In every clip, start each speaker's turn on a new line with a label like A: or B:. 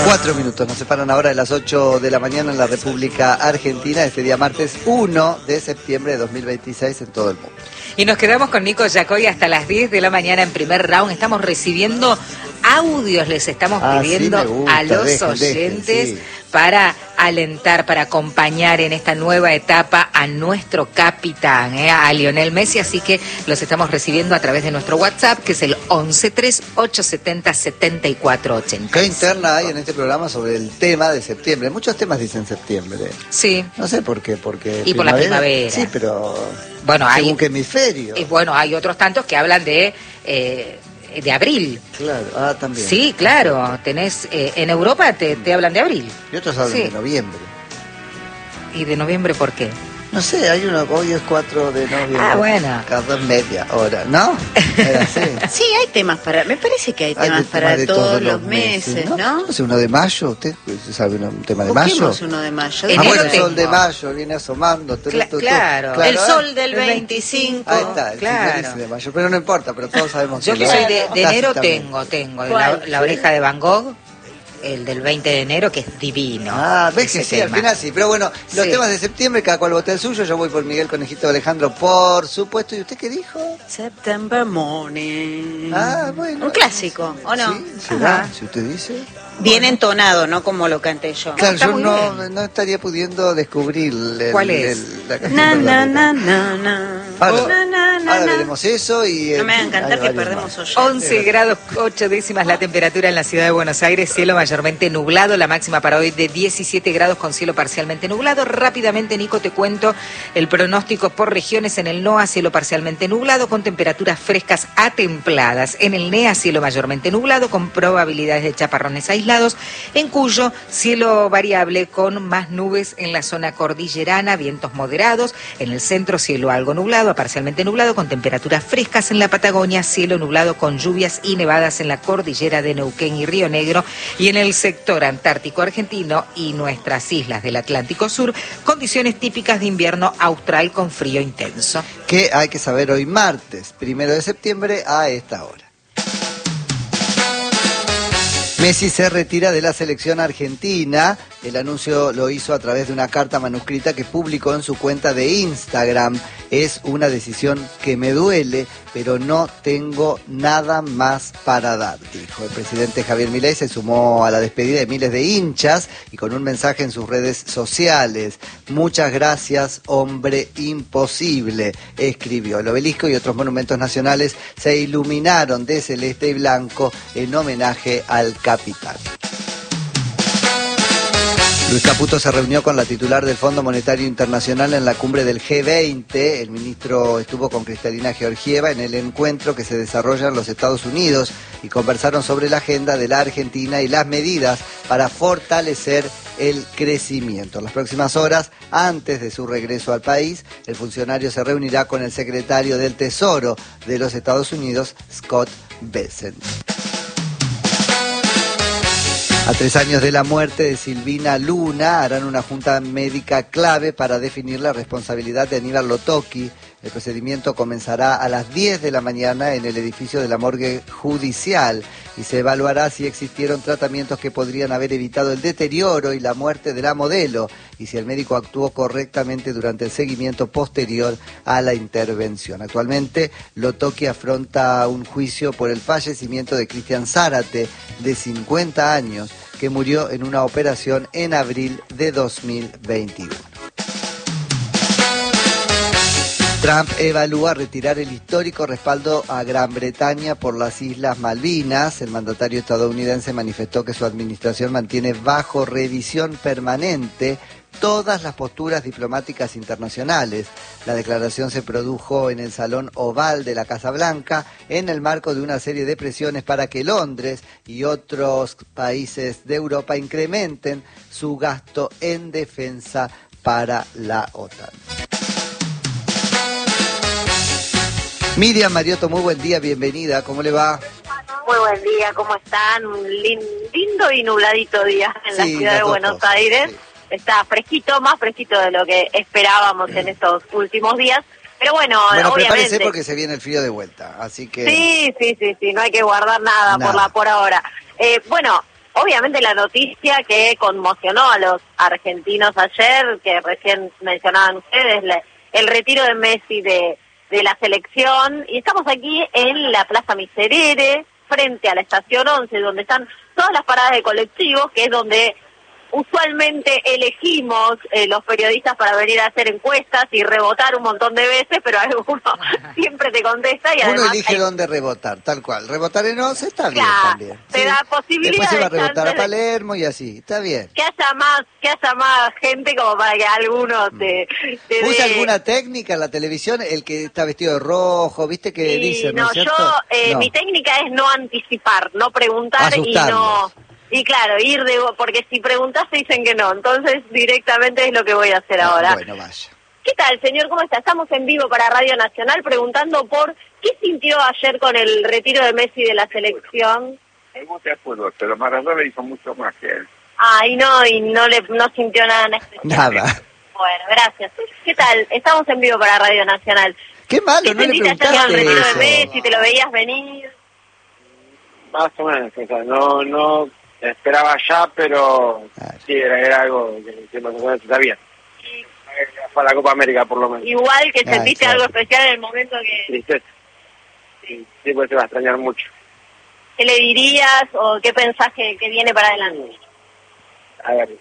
A: 4 minutos nos separan ahora de las 8 de la mañana en la República Argentina, este día martes 1 de septiembre de 2026 en todo el mundo.
B: Y nos quedamos con Nico Yacoy hasta las 10 de la mañana en primer round. Estamos recibiendo audios, les estamos pidiendo
A: gusta,
B: a los oyentes
A: sí,
B: para alentar, para acompañar en esta nueva etapa a nuestro capitán, a Lionel Messi. Así que los estamos recibiendo a través de nuestro WhatsApp, que es el 1138707480.
A: ¿Qué interna hay en este programa sobre el tema de septiembre? Muchos temas dicen septiembre.
B: Sí.
A: No sé por qué, porque
B: y por la primavera.
A: Sí, pero
B: bueno,
A: según qué hemisferio.
B: Y bueno, hay otros tantos que hablan de abril.
A: Claro, también.
B: Sí, claro, tenés, en Europa te hablan de abril.
A: Y otros hablan de noviembre.
B: ¿Y de noviembre por qué?
A: No sé, hay uno, hoy es 4 de noviembre.
B: Ah, bueno.
A: Cada media hora, ¿no? Era así.
C: Sí, hay temas para, me parece que hay temas para todos los meses, ¿no?
A: ¿No sé, uno de mayo? ¿Usted sabe un tema de mayo?
C: Busquemos uno de mayo.
A: Bueno, el sol de mayo viene asomando.
B: Claro,
C: el sol del 25.
A: Ahí está,
B: claro.
A: de mayo, pero no importa, pero todos sabemos.
B: Yo que soy de enero tengo la oreja de Van Gogh. El del 20 de enero, que es divino.
A: Ves que sí, al final sí. Pero bueno, los temas de septiembre, cada cual vota el suyo. Yo voy por Miguel Conejito Alejandro, por supuesto. ¿Y usted qué dijo?
C: September Morning.
A: Bueno.
C: Un clásico, ¿o no?
A: Sí, será, si usted dice.
C: Bien entonado, no como lo canté yo.
A: Claro, yo no estaría pudiendo descubrir
B: ¿cuál es?
A: La canción. Ahora
C: Na.
A: veremos eso y...
C: No me hagan cantar que perdemos
B: 11 grados 8 décimas la temperatura en la ciudad de Buenos Aires, cielo mayormente nublado, la máxima para hoy de 17 grados con cielo parcialmente nublado. Rápidamente, Nico, te cuento el pronóstico por regiones. En el NOA, cielo parcialmente nublado con temperaturas frescas a templadas. En el NEA, cielo mayormente nublado con probabilidades de chaparrones aislados. En Cuyo, cielo variable con más nubes en la zona cordillerana, vientos moderados. En el centro, cielo algo nublado a parcialmente nublado con temperaturas frescas. En la Patagonia, cielo nublado con lluvias y nevadas en la cordillera de Neuquén y Río Negro. Y en el sector antártico argentino y nuestras islas del Atlántico Sur, condiciones típicas de invierno austral con frío intenso.
A: ¿Qué hay que saber hoy martes, 1 de septiembre a esta hora? Messi se retira de la selección argentina. El anuncio lo hizo a través de una carta manuscrita que publicó en su cuenta de Instagram. Es una decisión que me duele, pero no tengo nada más para dar, dijo. El presidente Javier Milei se sumó a la despedida de miles de hinchas y con un mensaje en sus redes sociales. Muchas gracias, hombre imposible, escribió. El obelisco y otros monumentos nacionales se iluminaron de celeste y blanco en homenaje al capitán. Luis Caputo se reunió con la titular del Fondo Monetario Internacional en la cumbre del G20. El ministro estuvo con Kristalina Georgieva en el encuentro que se desarrolla en los Estados Unidos y conversaron sobre la agenda de la Argentina y las medidas para fortalecer el crecimiento. En las próximas horas, antes de su regreso al país, el funcionario se reunirá con el secretario del Tesoro de los Estados Unidos, Scott Bessent. A 3 años de la muerte de Silvina Luna, harán una junta médica clave para definir la responsabilidad de Aníbal Lotocki. El procedimiento comenzará a las 10 de la mañana en el edificio de la morgue judicial y se evaluará si existieron tratamientos que podrían haber evitado el deterioro y la muerte de la modelo y si el médico actuó correctamente durante el seguimiento posterior a la intervención. Actualmente, Lotocki afronta un juicio por el fallecimiento de Cristian Zárate, de 50 años, que murió en una operación en abril de 2021. Trump evalúa retirar el histórico respaldo a Gran Bretaña por las Islas Malvinas. El mandatario estadounidense manifestó que su administración mantiene bajo revisión permanente todas las posturas diplomáticas internacionales. La declaración se produjo en el Salón Oval de la Casa Blanca en el marco de una serie de presiones para que Londres y otros países de Europa incrementen su gasto en defensa para la OTAN. Miriam Mariotto, muy buen día, bienvenida, ¿cómo le va?
D: Muy buen día, ¿cómo están? Un lindo y nubladito día en la ciudad de Buenos Aires. Sí. Está fresquito, más fresquito de lo que esperábamos en estos últimos días. Pero bueno, obviamente...
A: prepárese porque se viene el frío de vuelta, así que...
D: Sí, no hay que guardar nada. Por ahora. Bueno, obviamente la noticia que conmocionó a los argentinos ayer, que recién mencionaban ustedes, el retiro de Messi de la selección, y estamos aquí en la Plaza Miserere, frente a la estación 11, donde están todas las paradas de colectivos, que es donde usualmente elegimos los periodistas para venir a hacer encuestas y rebotar un montón de veces, pero alguno siempre te contesta y además...
A: Uno elige dónde rebotar, tal cual. Rebotar en 11 está bien también.
D: Te da posibilidad.
A: Después se va a rebotar a Palermo y así, está bien.
D: Que haya más gente como para que alguno te
A: ¿Usa
D: dé...
A: alguna técnica en la televisión? El que está vestido de rojo, ¿viste que dicen, no es cierto?
D: No. Mi técnica es no anticipar, no preguntar
A: Asustarlos.
D: Y claro, porque si preguntas te dicen que no, entonces directamente es lo que voy a hacer ahora.
A: Bueno, vaya.
D: ¿Qué tal, señor? ¿Cómo está? Estamos en vivo para Radio Nacional preguntando por qué sintió ayer con el retiro de Messi de la selección.
E: No te acuerdo, pero Maradona hizo mucho más que él.
D: Y no sintió nada en especial.
A: Nada.
D: Bueno, gracias. ¿Qué tal? Estamos en vivo para Radio Nacional.
A: Qué malo,
D: ¿Qué
A: no le
D: sentiste ayer con el
A: preguntaste
D: retiro de
A: eso.
D: Messi? ¿Te lo veías venir?
E: Más o menos, o sea, no esperaba ya, pero sí, era algo que más o menos está bien. Para la Copa América, por lo menos.
D: Igual que sentiste
A: claro.
D: algo especial en el momento que...
E: Tristeza. Sí, pues se va a extrañar mucho.
D: ¿Qué le dirías o qué pensás que viene para adelante?
E: A ver,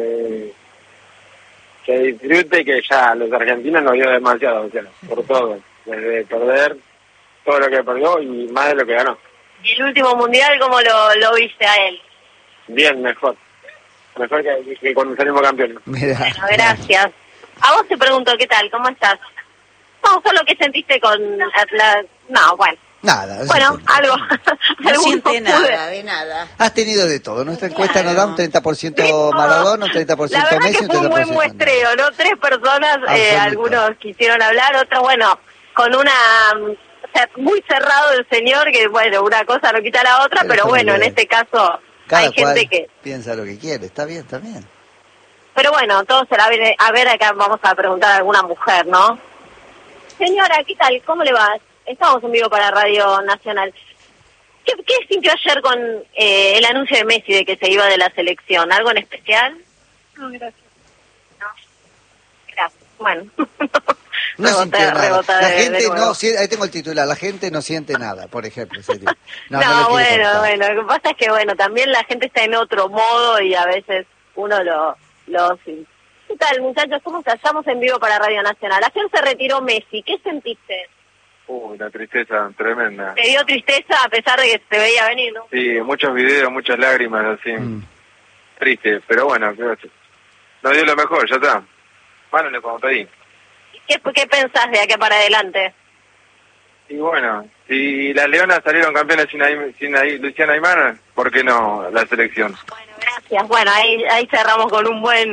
E: que disfrute y que ya los argentinos nos dio demasiado, o sea, por todo. Desde perder todo lo que perdió y más de lo que ganó.
D: ¿Y el último mundial cómo lo viste a él?
E: Bien, mejor. Mejor que cuando salimos campeones.
A: Mirá.
D: Bueno, gracias. A vos te pregunto, ¿qué tal? ¿Cómo estás? No, solo qué sentiste con la... No, bueno.
A: Nada.
D: Bueno, algo.
C: No siente nada, de nada.
A: Has tenido de todo. Nuestra encuesta
C: Claro.
A: nos da un 30% Maradona, un 30%
D: La verdad
A: Messi,
D: que
A: un 30%
D: fue un buen muestreo, ¿no? 3 personas,
A: Absoluto.
D: algunos quisieron hablar, otros, bueno, con una... O sea, muy cerrado el señor, que bueno, una cosa no quita la otra, pero bueno, en este caso
A: Cada
D: hay gente
A: cual
D: que...
A: piensa lo que quiere. Está bien, está bien.
D: Pero bueno, todos se la ven. A ver, acá vamos a preguntar a alguna mujer, ¿no? Señora, ¿qué tal? ¿Cómo le va? Estamos en vivo para Radio Nacional. ¿Qué sintió ayer con el anuncio de Messi de que se iba de la selección? ¿Algo en especial?
C: No, gracias.
D: No. Gracias. Bueno.
A: No sintió nada.
D: rebota
A: La
D: de
A: gente
D: nuevo.
A: no siente, ahí tengo el titular, la gente no siente nada, por ejemplo. Sería.
D: No,
A: le quiero
D: bueno,
A: contar.
D: bueno. Lo que pasa es que, bueno, también la gente está en otro modo y a veces uno lo sí. ¿Qué tal, muchachos? ¿Cómo están? Estamos en vivo para Radio Nacional. Ayer se retiró Messi. ¿Qué sentiste?
E: Una tristeza tremenda.
D: ¿Te dio tristeza a pesar de que se veía venir, no?
E: Sí, muchos videos, muchas lágrimas, así. Triste, pero bueno, nos dio lo mejor, ya está. Bueno, le podemos pedir.
D: ¿Qué pensás de acá para adelante?
E: Y bueno, si las Leonas salieron campeones sin Luciana Aymar, ¿por qué no la selección?
D: Bueno, gracias. Bueno, ahí cerramos con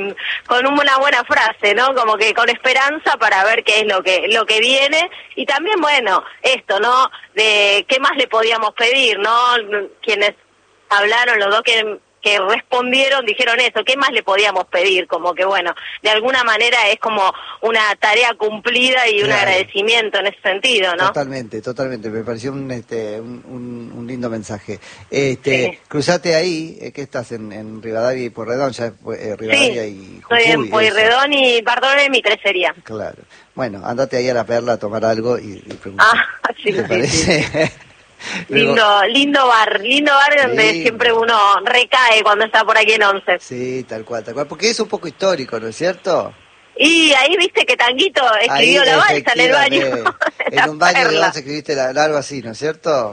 D: una buena frase, ¿no? Como que con esperanza para ver qué es lo que viene y también, bueno, esto, ¿no? De qué más le podíamos pedir, ¿no? Quienes hablaron, los dos que respondieron, dijeron eso, ¿qué más le podíamos pedir? Como que, bueno, de alguna manera es como una tarea cumplida y un agradecimiento en ese sentido, ¿no?
A: Totalmente, me pareció un lindo mensaje.
D: Sí.
A: Cruzate ahí, que estás en Rivadavia y Pueyrredón, ya Rivadavia y Jujuy.
D: Estoy en Pueyrredón y Bartolomé Sería.
A: Claro. Bueno, andate ahí a la Perla a tomar algo y preguntar.
D: Sí,
A: ¿Te parece?
D: sí. Lindo bar donde siempre uno recae cuando está por aquí en 11.
A: Sí, tal cual, porque es un poco histórico, ¿no es cierto?
D: Y ahí viste que Tanguito escribió la balsa en el baño.
A: En un baño de 11 escribiste algo así, ¿no es cierto?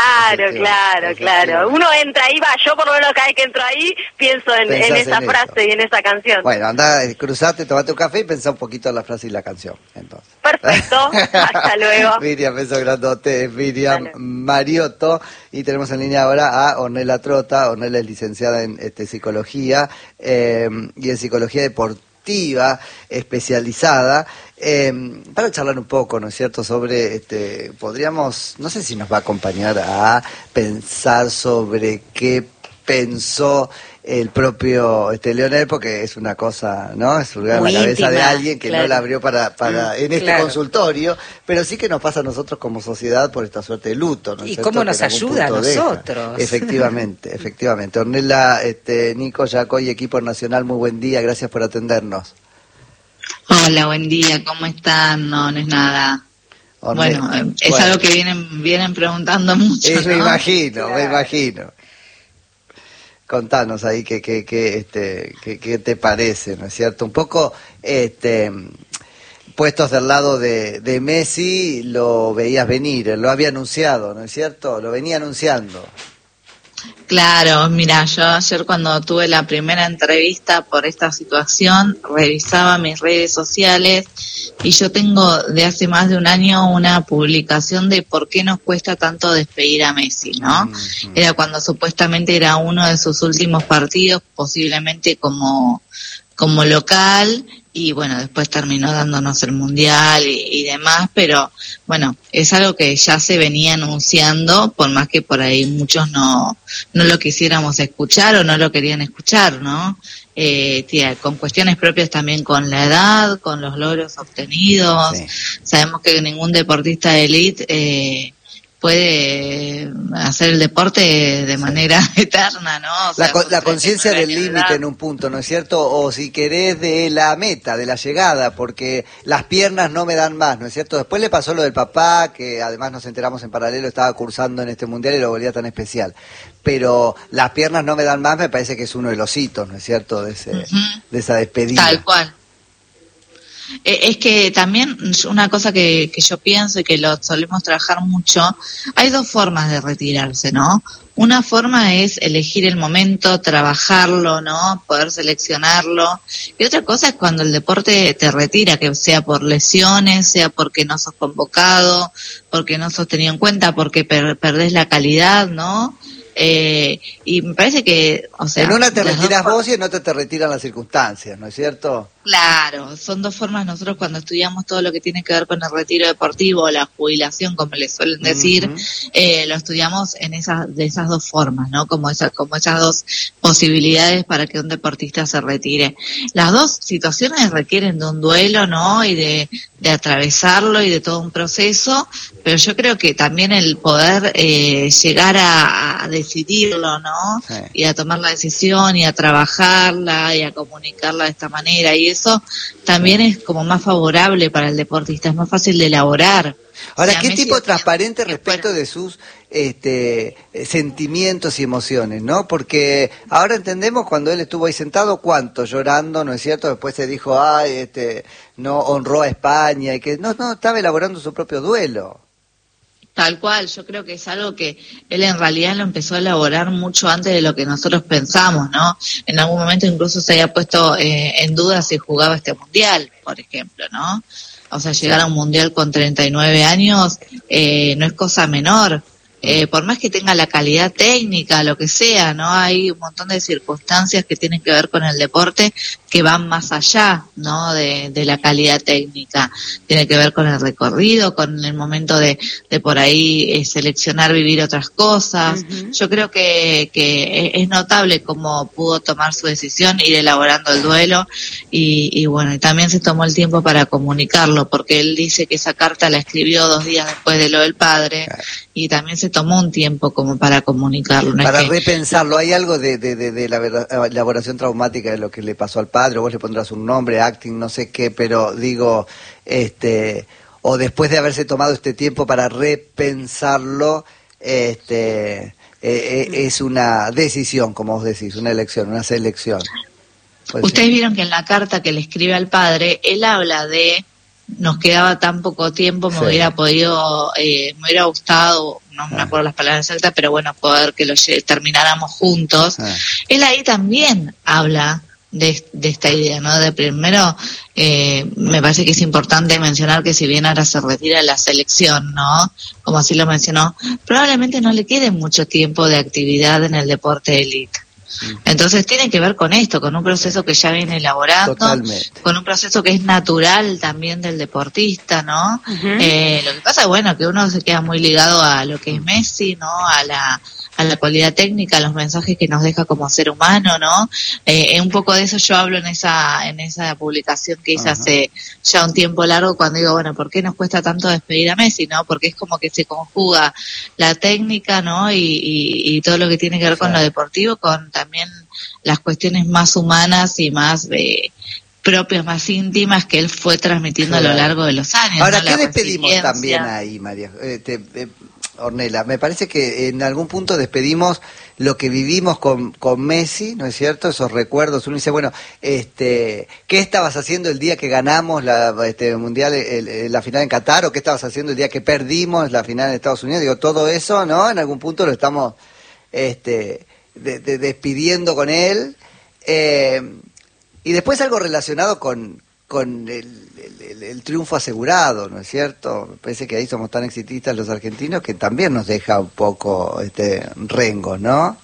D: Claro. Uno entra ahí, yo por lo menos cada vez que entro ahí pienso en esa frase y en esa canción.
A: Bueno, andá, cruzate, tomate un café y pensá un poquito en la frase y la canción, entonces.
D: Perfecto, hasta luego.
A: Miriam, beso grandote, Miriam Mariotto, y tenemos en línea ahora a Ornella Trota. Ornella es licenciada en psicología y en psicología deportiva especializada, para charlar un poco, ¿no es cierto?, sobre, podríamos, no sé si nos va a acompañar a pensar sobre qué pensó el propio Leonel, porque es una cosa, ¿no? Es hurgar
C: muy
A: la cabeza
C: íntima,
A: de alguien que
C: claro.
A: no la abrió para en este consultorio, pero sí que nos pasa a nosotros como sociedad por esta suerte de luto, ¿no?
B: Y cómo nos ayuda a nosotros.
A: Efectivamente. Ornella, Nico, Jaco y equipo nacional, muy buen día, gracias por atendernos.
F: Hola, buen día, ¿cómo están? No es nada. Bueno, es algo que vienen preguntando mucho, ¿no?
A: Me imagino. Contanos ahí qué te parece, ¿no es cierto? Un poco puestos del lado de Messi, lo veías venir, lo había anunciado, ¿no es cierto? Lo venía anunciando.
F: Claro, mira, yo ayer cuando tuve la primera entrevista por esta situación, revisaba mis redes sociales y yo tengo de hace más de un año una publicación de por qué nos cuesta tanto despedir a Messi, ¿no? Era cuando supuestamente era uno de sus últimos partidos, posiblemente como local, y bueno, después terminó dándonos el Mundial y demás, pero bueno, es algo que ya se venía anunciando, por más que por ahí muchos no lo quisiéramos escuchar o no lo querían escuchar, ¿no? Con cuestiones propias también con la edad, con los logros obtenidos. Sí. Sabemos que ningún deportista de élite puede hacer el deporte de manera eterna, ¿no? O sea,
A: la conciencia del límite en un punto, ¿no es cierto? O si querés de la meta, de la llegada, porque las piernas no me dan más, ¿no es cierto? Después le pasó lo del papá, que además nos enteramos en paralelo, estaba cursando en este mundial y lo volvía tan especial. Pero las piernas no me dan más, me parece que es uno de los hitos, ¿no es cierto? De esa despedida.
F: Tal cual. Es que también una cosa que yo pienso y que lo solemos trabajar mucho, hay dos formas de retirarse, ¿no? Una forma es elegir el momento, trabajarlo, ¿no? Poder seleccionarlo. Y otra cosa es cuando el deporte te retira, que sea por lesiones, sea porque no sos convocado, porque no sos tenido en cuenta, porque perdés la calidad, ¿no? Y me parece que, o sea...
A: En una te retiras vos y en otra te retiran las circunstancias, ¿no es cierto?
F: Claro, son dos formas. Nosotros cuando estudiamos todo lo que tiene que ver con el retiro deportivo o la jubilación, como les suelen decir, lo estudiamos de esas dos formas, ¿no? Como esas dos posibilidades para que un deportista se retire. Las dos situaciones requieren de un duelo, ¿no? Y de atravesarlo y de todo un proceso, pero yo creo que también el poder llegar a decidirlo, ¿no? Sí. Y a tomar la decisión y a trabajarla y a comunicarla de esta manera, y eso también es como más favorable para el deportista, es más fácil de elaborar.
A: Ahora, o sea, ¿qué tipo transparente respecto de sus sentimientos y emociones, ¿no? Porque ahora entendemos cuando él estuvo ahí sentado, cuánto, llorando, ¿no es cierto? Después se dijo, no honró a España, y que no estaba elaborando su propio duelo.
F: Tal cual, yo creo que es algo que él en realidad lo empezó a elaborar mucho antes de lo que nosotros pensamos, ¿no? En algún momento incluso se había puesto en duda si jugaba este mundial, por ejemplo, ¿no? O sea, llegar a un mundial con 39 años no es cosa menor. Por más que tenga la calidad técnica, lo que sea, ¿no? Hay un montón de circunstancias que tienen que ver con el deporte que van más allá, ¿no? De la calidad técnica. Tiene que ver con el recorrido, con el momento de por ahí seleccionar, vivir otras cosas. Yo creo que es notable cómo pudo tomar su decisión, ir elaborando el duelo y bueno, y también se tomó el tiempo para comunicarlo, porque él dice que esa carta la escribió 2 días después de lo del padre y también se tomó un tiempo como para comunicarlo. ¿No?
A: Para repensarlo, ¿hay algo de la elaboración traumática de lo que le pasó al padre? Vos le pondrás un nombre, acting, no sé qué, pero digo, o después de haberse tomado este tiempo para repensarlo, es una decisión, como vos decís, una elección, una selección.
F: Ustedes vieron que en la carta que le escribe al padre, él habla de nos quedaba tan poco tiempo, me hubiera gustado, no me acuerdo las palabras exactas, pero bueno, poder que termináramos juntos. Él ahí también habla de esta idea, ¿no? De primero, me parece que es importante mencionar que si bien ahora se retira la selección, ¿no? Como así lo mencionó, probablemente no le quede mucho tiempo de actividad en el deporte élite. Entonces tiene que ver con esto, con un proceso que ya viene elaborando. Totalmente. Con un proceso que es natural también del deportista, ¿no? Lo que pasa es, bueno, que uno se queda muy ligado a lo que es Messi, ¿no? A la cualidad técnica, a los mensajes que nos deja como ser humano, ¿no? Un poco de eso yo hablo en esa publicación que hice hace ya un tiempo largo, cuando digo, bueno, ¿por qué nos cuesta tanto despedir a Messi, no? Porque es como que se conjuga la técnica, ¿no? Y todo lo que tiene que ver con lo deportivo, con también las cuestiones más humanas y más propias, más íntimas que él fue transmitiendo a lo largo de los años.
A: Ahora,
F: ¿no?
A: ¿qué despedimos también ahí, María? Ornella, me parece que en algún punto despedimos lo que vivimos con Messi, ¿no es cierto? Esos recuerdos. Uno dice, bueno, ¿qué estabas haciendo el día que ganamos la mundial, la final en Qatar? ¿O qué estabas haciendo el día que perdimos la final en Estados Unidos? Digo, todo eso, ¿no? En algún punto lo estamos despidiendo con él. Y después algo relacionado con el triunfo asegurado, ¿no es cierto? Me parece que ahí somos tan exitistas los argentinos que también nos deja un poco rengo, ¿no?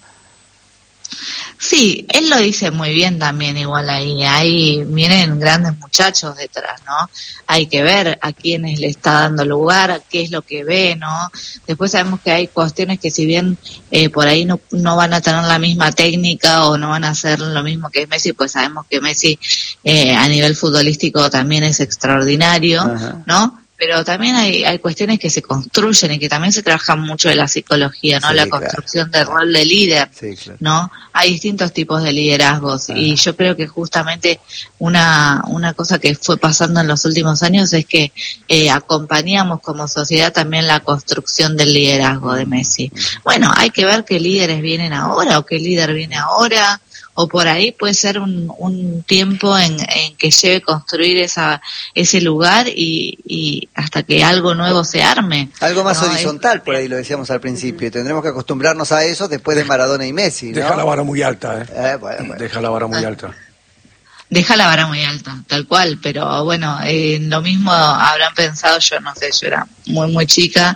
F: Sí, él lo dice muy bien también, igual ahí vienen grandes muchachos detrás, ¿no? Hay que ver a quiénes le está dando lugar, qué es lo que ve, ¿no? Después sabemos que hay cuestiones que si bien por ahí no van a tener la misma técnica o no van a hacer lo mismo que Messi, pues sabemos que Messi a nivel futbolístico también es extraordinario, ¿no? Pero también hay cuestiones que se construyen y que también se trabaja mucho de la psicología, ¿no? Sí, la construcción del rol de líder, ¿no? Hay distintos tipos de liderazgos y yo creo que justamente una cosa que fue pasando en los últimos años es que acompañamos como sociedad también la construcción del liderazgo de Messi. Bueno, hay que ver qué líderes vienen ahora o qué líder viene ahora, o por ahí puede ser un tiempo en que lleve construir ese lugar y hasta que algo nuevo se arme.
A: Algo más horizontal, por ahí lo decíamos al principio. Tendremos que acostumbrarnos a eso después de Maradona y Messi, ¿no?
G: Deja la vara muy alta, bueno. Deja la vara muy alta.
F: Deja la vara muy alta, tal cual, pero bueno, lo mismo habrán pensado, yo no sé, yo era muy, muy chica,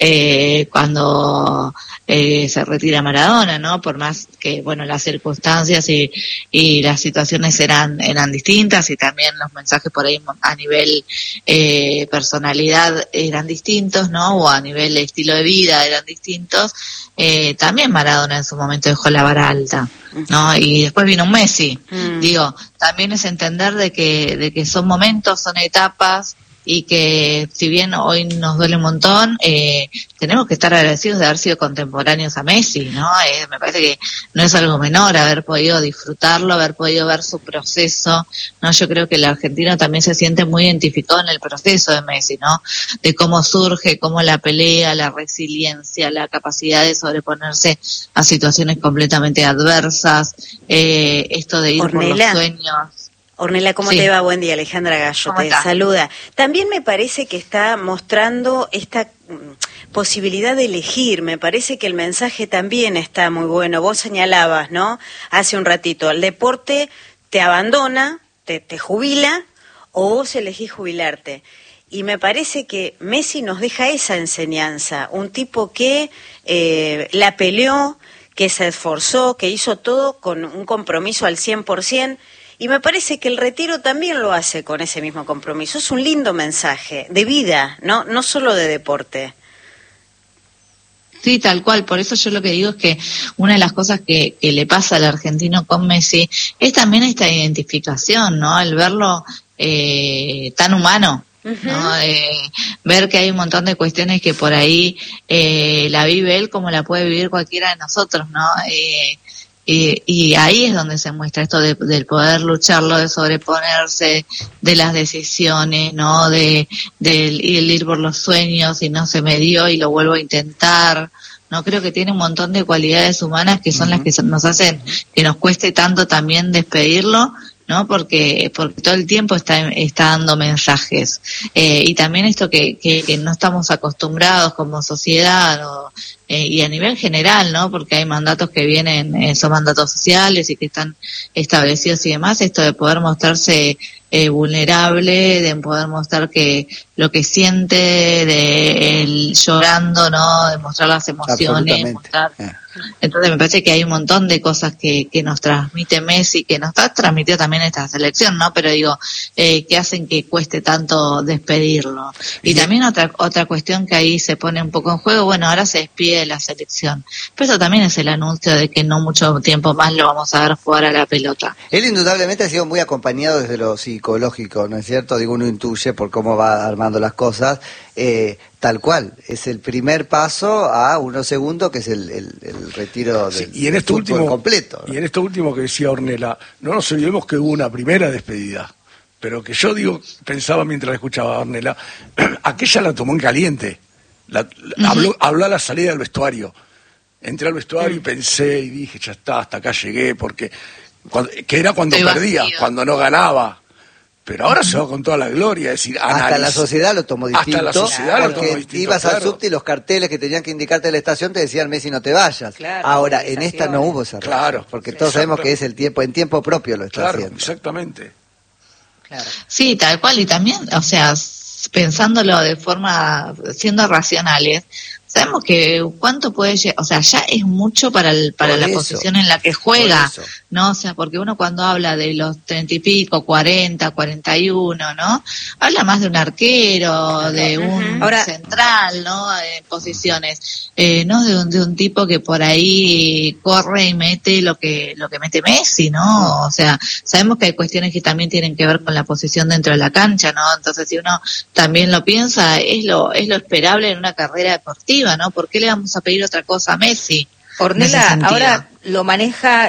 F: cuando se retira Maradona, ¿no? Por más que, bueno, las circunstancias y las situaciones eran distintas y también los mensajes por ahí a nivel personalidad eran distintos, ¿no? O a nivel estilo de vida eran distintos, también Maradona en su momento dejó la vara alta, ¿no? Y después vino un Messi. Digo, también es entender de que son momentos, son etapas, y que si bien hoy nos duele un montón, tenemos que estar agradecidos de haber sido contemporáneos a Messi, ¿no? Me parece que no es algo menor haber podido disfrutarlo, haber podido ver su proceso, ¿no? Yo creo que el argentino también se siente muy identificado en el proceso de Messi, ¿no? De cómo surge, cómo la pelea, la resiliencia, la capacidad de sobreponerse a situaciones completamente adversas, esto de ir por los sueños.
C: Ornella, ¿cómo te va? Buen día, Alejandra Gallo te saluda. También me parece que está mostrando esta posibilidad de elegir, me parece que el mensaje también está muy bueno. Vos señalabas, ¿no? Hace un ratito, el deporte te abandona, te jubila, o vos elegís jubilarte. Y me parece que Messi nos deja esa enseñanza, un tipo que la peleó, que se esforzó, que hizo todo con un compromiso al 100%, y me parece que el retiro también lo hace con ese mismo compromiso. Es un lindo mensaje de vida, no solo de deporte.
F: Sí, tal cual. Por eso yo lo que digo es que una de las cosas que le pasa al argentino con Messi es también esta identificación, ¿no? El verlo tan humano, ¿no? Ver que hay un montón de cuestiones que por ahí la vive él como la puede vivir cualquiera de nosotros, ¿no? Y ahí es donde se muestra esto del poder lucharlo, de sobreponerse, de las decisiones, ¿no? Del ir por los sueños y no se me dio y lo vuelvo a intentar. No, creo que tiene un montón de cualidades humanas que son las que nos hacen que nos cueste tanto también despedirlo, ¿no? Porque todo el tiempo está dando mensajes. Y también esto que no estamos acostumbrados como sociedad, y a nivel general, ¿no? Porque hay mandatos que vienen, son mandatos sociales y que están establecidos y demás, esto de poder mostrarse vulnerable, de poder mostrar que lo que siente, de él llorando, ¿no? De mostrar las emociones, mostrar. Entonces me parece que hay un montón de cosas que nos transmite Messi, que nos ha transmitido también esta selección, ¿no? Pero digo, que hacen que cueste tanto despedirlo. Y también otra cuestión que ahí se pone un poco en juego, bueno, ahora se despide la selección. Pero eso también es el anuncio de que no mucho tiempo más lo vamos a ver jugar a la pelota.
A: Él indudablemente ha sido muy acompañado desde lo psicológico, ¿no es cierto? Digo, uno intuye por cómo va armando las cosas. Tal cual, es el primer paso a unos segundos, que es el retiro del fútbol completo, ¿no?
G: Y en esto último que decía Ornella, no nos olvidemos que hubo una primera despedida, pero que yo pensaba mientras escuchaba a Ornella, aquella la tomó en caliente, habló a la salida del vestuario. Entré al vestuario y pensé y dije, ya está, hasta acá llegué, que era cuando perdía, cuando no ganaba. Pero ahora se va con toda la gloria, es decir,
A: hasta la sociedad lo tomó distinto.
G: Hasta la sociedad lo tomó distinto.
A: Ibas al subte y los carteles que tenían que indicarte la estación te decían, Messi, no te vayas. Claro, ahora, en esta no hubo esa razón, porque todos sabemos que es el tiempo, en tiempo propio lo está haciendo.
G: Exactamente.
F: Claro. Sí, tal cual, y también, o sea, pensándolo de forma, siendo racionales, sabemos que cuánto puede llegar, o sea, ya es mucho para la posición en la que juega, ¿no? O sea, porque uno cuando habla de los 30 y pico, 40, 41, ¿no? Habla más de un arquero, de un central, ¿no? En posiciones, no de un tipo que por ahí corre y mete lo que mete Messi, ¿no? O sea, sabemos que hay cuestiones que también tienen que ver con la posición dentro de la cancha, ¿no? Entonces, si uno también lo piensa, es lo esperable en una carrera deportiva, ¿no? ¿Por qué le vamos a pedir otra cosa a Messi?
B: Ornella, ahora lo maneja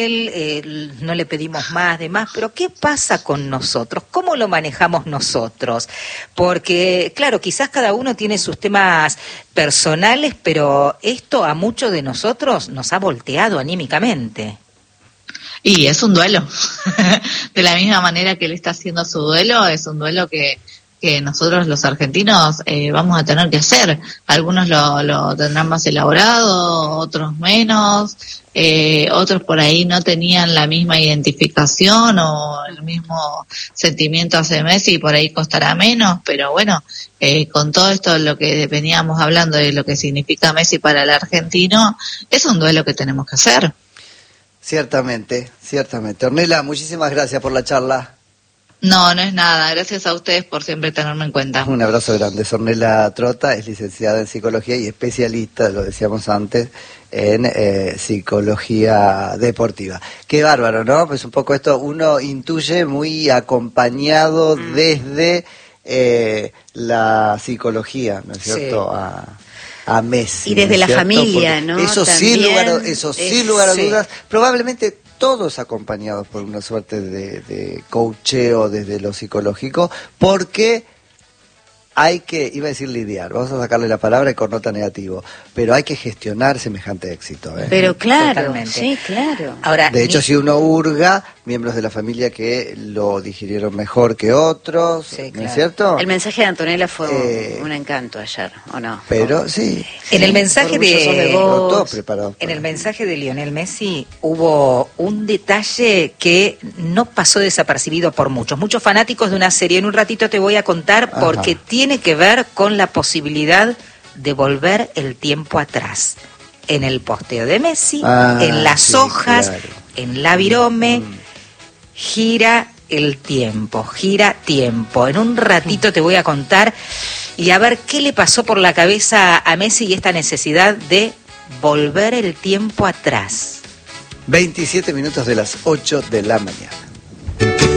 B: él, no le pedimos más, pero ¿qué pasa con nosotros? ¿Cómo lo manejamos nosotros? Porque, claro, quizás cada uno tiene sus temas personales, pero esto a muchos de nosotros nos ha volteado anímicamente.
F: Y es un duelo. De la misma manera que él está haciendo su duelo, es un duelo que nosotros los argentinos vamos a tener que hacer. Algunos lo tendrán más elaborado, otros menos, otros por ahí no tenían la misma identificación o el mismo sentimiento hacia Messi y por ahí costará menos, pero bueno, con todo esto lo que veníamos hablando de lo que significa Messi para el argentino, es un duelo que tenemos que hacer.
A: Ciertamente. Ornella, muchísimas gracias por la charla.
F: No es nada. Gracias a ustedes por siempre tenerme en cuenta.
A: Un abrazo grande. Ornella Trota es licenciada en Psicología y especialista, lo decíamos antes, en Psicología Deportiva. Qué bárbaro, ¿no? Pues un poco esto uno intuye muy acompañado desde la psicología, ¿no es cierto? A Messi.
C: Y desde la familia, ¿no?
A: Eso también, sin lugar a dudas, probablemente todos acompañados por una suerte de coacheo desde lo psicológico, porque hay que, iba a decir lidiar, vamos a sacarle la palabra y con nota negativo, pero hay que gestionar semejante éxito.
C: Pero claro,
B: totalmente.
C: Sí, claro.
A: Ahora, de hecho, si uno hurga, miembros de la familia que lo digirieron mejor que otros, sí, ¿no es cierto?
C: El mensaje de Antonella fue un encanto ayer, ¿o no?
A: Pero sí.
B: En el mensaje
A: en
B: el mensaje de Lionel Messi hubo un detalle que no pasó desapercibido por muchos fanáticos de una serie. En un ratito te voy a contar porque tiene que ver con la posibilidad de volver el tiempo atrás. En el posteo de Messi, en las hojas, en la virome, gira tiempo. En un ratito te voy a contar y a ver qué le pasó por la cabeza a Messi y esta necesidad de volver el tiempo atrás.
A: 27 minutos de las 8 de la mañana.